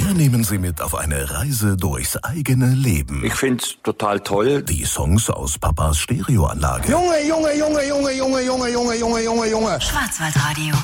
Wir nehmen Sie mit auf eine Reise durchs eigene Leben. Ich find's total toll. Die Songs aus Papas Stereoanlage. Junge. Schwarzwaldradio.